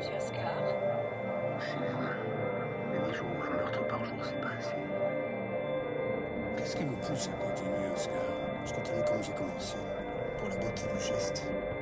monsieur Oscar. C'est vrai. Mais 10 jours ou 20 meurtres par jour, c'est pas assez. Qu'est-ce qui vous pousse à continuer, Oscar? Je continue comme j'ai commencé, pour la beauté du geste.